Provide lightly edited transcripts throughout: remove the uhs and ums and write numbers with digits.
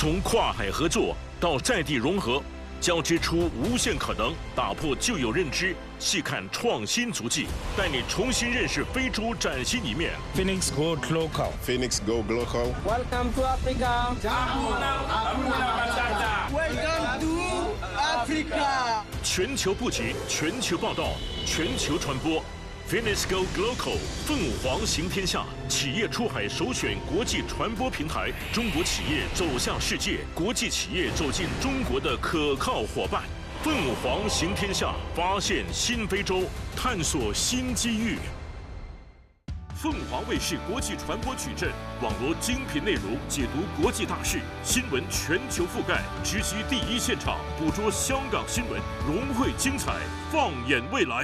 从跨海合作到在地融合，交织出无限可能，打破旧有认知，细看创新足迹，带你重新认識非洲崭新一面。 Phoenix Go Global. Phoenix Go Global. Welcome to Africa. Welcome to Africa. 全球布局，全球报道，全球传播。Phoenix Go Global 凤凰行天下，企业出海首选国际传播平台，中国企业走向世界，国际企业走进中国的可靠伙伴。凤凰行天下，发现新非洲，探索新机遇。凤凰卫视国际传播矩阵，网罗精品内容，解读国际大事，新闻全球覆盖，直击第一现场，捕捉香港新闻，融汇精彩，放眼未来。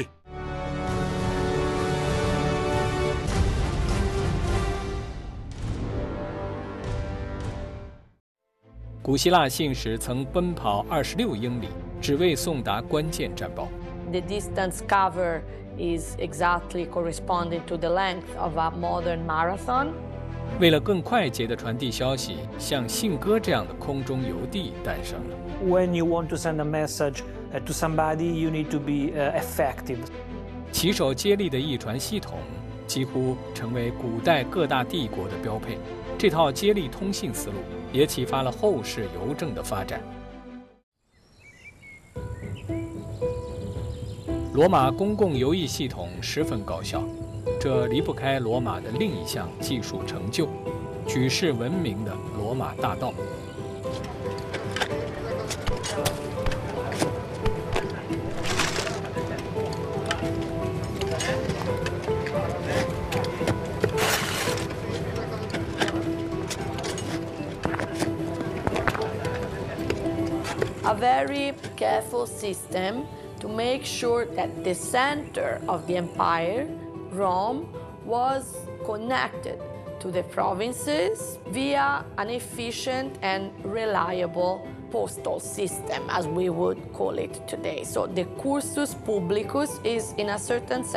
古希腊信使曾奔跑26英里，只为送达关键战报。 The distance covered is exactly corresponding to the length of a modern marathon. 为了更快捷地传递消息，像信鸽这样的空中邮递诞生了。 When you want to send a message to somebody, you need to be effective. 骑手接力的译传系统几乎成为古代各大帝国的标配。这套接力通信思路也启发了后世邮政的发展。罗马公共邮驿系统十分高效，这离不开罗马的另一项技术成就——举世闻名的罗马大道。 A very careful system to make sure that the center of the empire, Rome, was connected to the provinces via an efficient and reliable postal system, as we would call it today. So the cursus publicus is, in a certain sense,